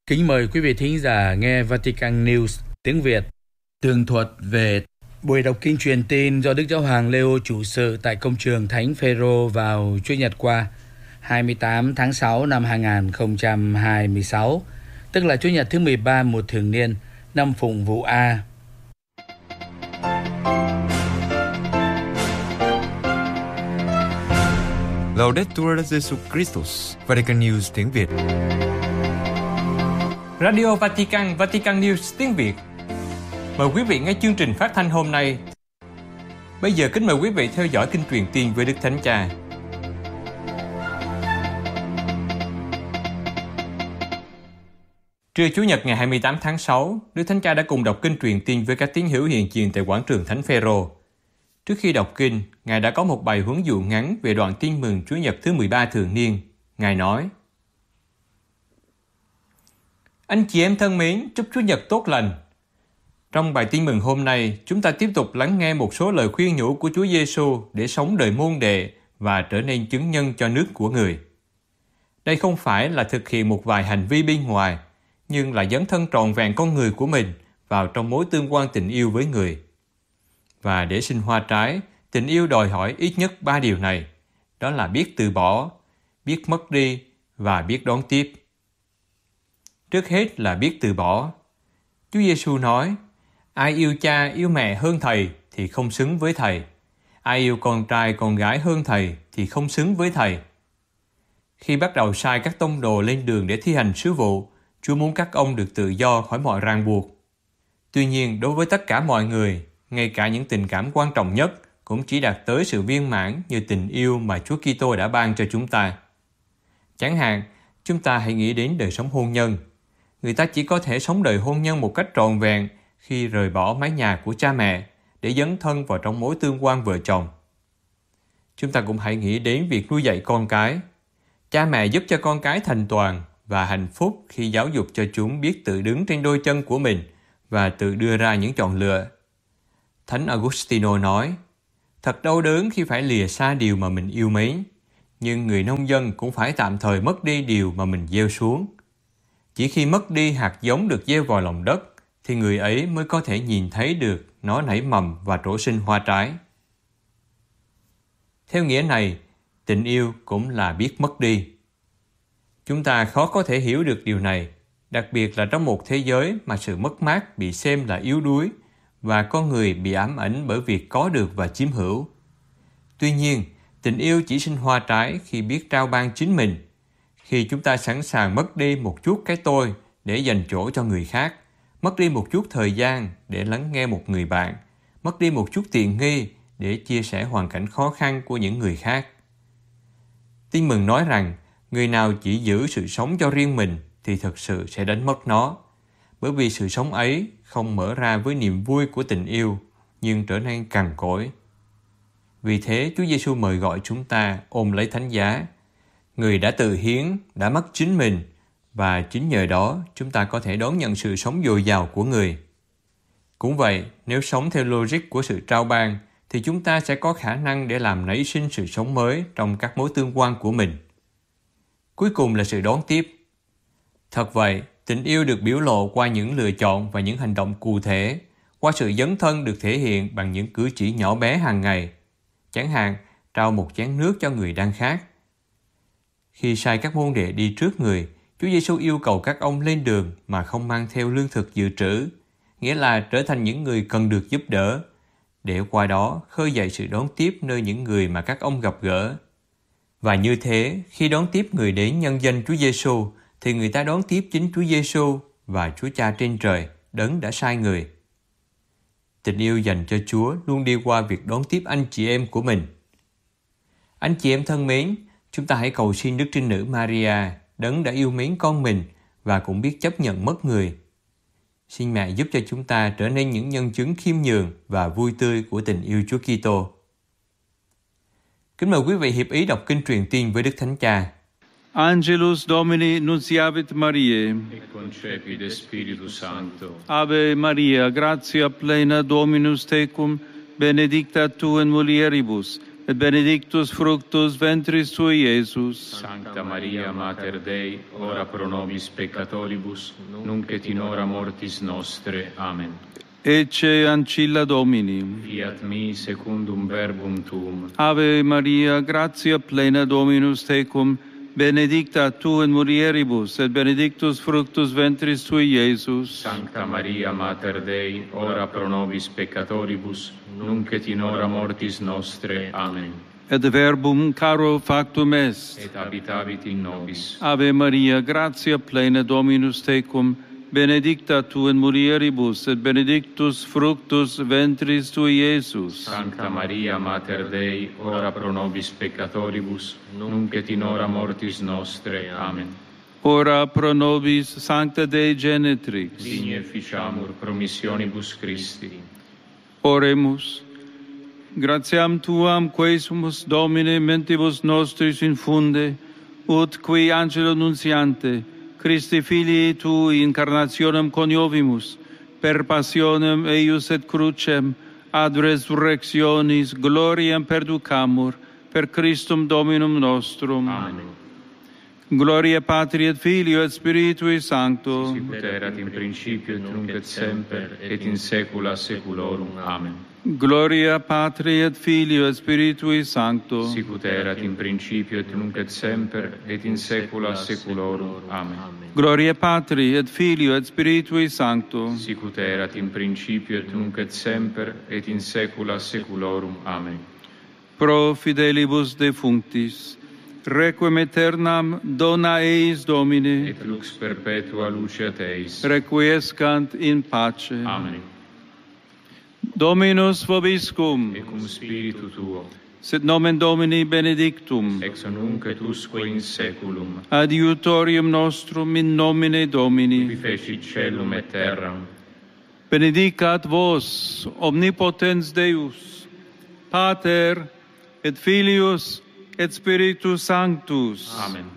Kính mời quý vị thính giả nghe Vatican News tiếng Việt tường thuật về buổi đọc kinh truyền tin do Đức Giáo hoàng Leo chủ sự tại công trường Thánh Phêrô vào Chủ nhật qua 28 tháng 6 năm 2026, tức là Chủ nhật thứ 13 mùa thường niên năm Phụng Vụ A. Laudetur Jesus Christus, Vatican News tiếng Việt. Radio Vatican, Vatican News tiếng Việt. Mời quý vị nghe chương trình phát thanh hôm nay. Bây giờ kính mời quý vị theo dõi kinh truyền tin với Đức Thánh Cha. Trưa Chủ nhật ngày 28 tháng 6, Đức Thánh Cha đã cùng đọc kinh truyền tin với các tín hữu hiện diện tại quảng trường Thánh Phêrô. Trước khi đọc kinh, Ngài đã có một bài huấn dụ ngắn về đoạn tin mừng Chủ nhật thứ 13 thường niên. Ngài nói: Anh chị em thân mến, chúc Chủ nhật tốt lành. Trong bài tin mừng hôm nay, chúng ta tiếp tục lắng nghe một số lời khuyên nhủ của Chúa Giêsu để sống đời môn đệ và trở nên chứng nhân cho nước của Người. Đây không phải là thực hiện một vài hành vi bên ngoài, nhưng là dấn thân trọn vẹn con người của mình vào trong mối tương quan tình yêu với Người. Và để sinh hoa trái, tình yêu đòi hỏi ít nhất 3 điều này, đó là biết từ bỏ, biết mất đi và biết đón tiếp. Trước hết là biết từ bỏ. Chúa Giêsu nói: ai yêu cha, yêu mẹ hơn Thầy thì không xứng với Thầy. Ai yêu con trai, con gái hơn Thầy thì không xứng với Thầy. Khi bắt đầu sai các tông đồ lên đường để thi hành sứ vụ, Chúa muốn các ông được tự do khỏi mọi ràng buộc. Tuy nhiên, đối với tất cả mọi người, ngay cả những tình cảm quan trọng nhất cũng chỉ đạt tới sự viên mãn như tình yêu mà Chúa Kitô đã ban cho chúng ta. Chẳng hạn, chúng ta hãy nghĩ đến đời sống hôn nhân. Người ta chỉ có thể sống đời hôn nhân một cách trọn vẹn khi rời bỏ mái nhà của cha mẹ để dấn thân vào trong mối tương quan vợ chồng. Chúng ta cũng hãy nghĩ đến việc nuôi dạy con cái. Cha mẹ giúp cho con cái thành toàn và hạnh phúc khi giáo dục cho chúng biết tự đứng trên đôi chân của mình và tự đưa ra những chọn lựa. Thánh Augustino nói: thật đau đớn khi phải lìa xa điều mà mình yêu mến, nhưng người nông dân cũng phải tạm thời mất đi điều mà mình gieo xuống. Chỉ khi mất đi hạt giống được gieo vào lòng đất, thì người ấy mới có thể nhìn thấy được nó nảy mầm và trổ sinh hoa trái. Theo nghĩa này, tình yêu cũng là biết mất đi. Chúng ta khó có thể hiểu được điều này, đặc biệt là trong một thế giới mà sự mất mát bị xem là yếu đuối và con người bị ám ảnh bởi việc có được và chiếm hữu. Tuy nhiên, tình yêu chỉ sinh hoa trái khi biết trao ban chính mình, khi chúng ta sẵn sàng mất đi một chút cái tôi để dành chỗ cho người khác, mất đi một chút thời gian để lắng nghe một người bạn, mất đi một chút tiện nghi để chia sẻ hoàn cảnh khó khăn của những người khác. Tin mừng nói rằng, người nào chỉ giữ sự sống cho riêng mình thì thực sự sẽ đánh mất nó, bởi vì sự sống ấy không mở ra với niềm vui của tình yêu, nhưng trở nên cằn cỗi. Vì thế, Chúa Giêsu mời gọi chúng ta ôm lấy thánh giá. Người đã tự hiến, đã mất chính mình, và chính nhờ đó chúng ta có thể đón nhận sự sống dồi dào của Người. Cũng vậy, nếu sống theo logic của sự trao ban, thì chúng ta sẽ có khả năng để làm nảy sinh sự sống mới trong các mối tương quan của mình. Cuối cùng là sự đón tiếp. Thật vậy, tình yêu được biểu lộ qua những lựa chọn và những hành động cụ thể, qua sự dấn thân được thể hiện bằng những cử chỉ nhỏ bé hàng ngày. Chẳng hạn, trao một chén nước cho người đang khát. Khi sai các môn đệ đi trước Người, Chúa Giêsu yêu cầu các ông lên đường mà không mang theo lương thực dự trữ, nghĩa là trở thành những người cần được giúp đỡ, để qua đó khơi dậy sự đón tiếp nơi những người mà các ông gặp gỡ. Và như thế, khi đón tiếp người đến nhân danh Chúa Giêsu, thì người ta đón tiếp chính Chúa Giêsu và Chúa Cha trên trời, Đấng đã sai Người. Tình yêu dành cho Chúa luôn đi qua việc đón tiếp anh chị em của mình. Anh chị em thân mến, chúng ta hãy cầu xin Đức Trinh Nữ Maria, Đấng đã yêu mến con mình và cũng biết chấp nhận mất người. Xin Mẹ giúp cho chúng ta trở nên những nhân chứng khiêm nhường và vui tươi của tình yêu Chúa Kitô. Kính mời quý vị hiệp ý đọc kinh truyền tin với Đức Thánh Cha. Angelus Domini nunciavit Mariae. Et concepit Spiritus Sancto. Ave Maria, gratia plena Dominus tecum, benedicta tu in mulieribus, et benedictus fructus ventris tui, Iesus. Sancta Maria, Mater Dei, ora pro nobis peccatoribus, nunc et in hora mortis nostre. Amen. Ecce ancilla Domini. Fiat mi secundum verbum tuum. Ave Maria, gratia plena Dominus tecum, benedicta tu in mulieribus, et benedictus fructus ventris tui, Iesus. Sancta Maria, Mater Dei, ora pro nobis peccatoribus, nunc et in hora mortis nostre. Amen. Et verbum caro factum est. Et habitavit in nobis. Ave Maria, gratia plena Dominus tecum, benedicta tu in mulieribus, et benedictus fructus ventris tui, Iesus. Sancta Maria, Mater Dei, ora pro nobis peccatoribus, nunc et in hora mortis nostre. Amen. Ora pro nobis, Sancta Dei Genetrix. Digne ficiamur promissionibus Christi. Oremus. Gratiam tuam quesumus, Domine, mentibus nostris infunde, ut qui angelo nuntiante, Christi filii tui incarnationem coniovimus, per passionem eius et crucem, ad resurrectionis gloriam perducamur, per Christum Dominum nostrum. Amen. Gloria Patri et Filio et Spiritui Sancto. Sicut erat in principio et nunc et semper et in saecula saeculorum. Amen. Gloria Patri et Filio et Spiritui Sancto. Sicut erat in principio et nunc et semper et in saecula saeculorum. Amen. Gloria Patri et Filio et Spiritui Sancto. Sicut erat in principio et nunc et semper et in saecula saeculorum. Amen. Pro fidelibus defunctis, requiem aeternam dona eis Domine, Et lux perpetua luceat eis. requiescant in pace. Amen. Dominus vobiscum, Et cum spiritu tuo, sit nomen Domini benedictum, ex nunc et usque in saeculum, adiutorium nostrum in nomine qui Domini. fecit caelum et terram, Benedicat vos, omnipotens Deus, Pater et Filius et Spiritus Sanctus. Amen.